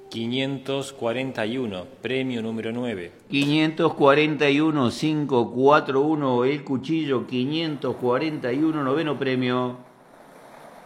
541, premio número 9. 541, 541, el cuchillo, 541, noveno premio.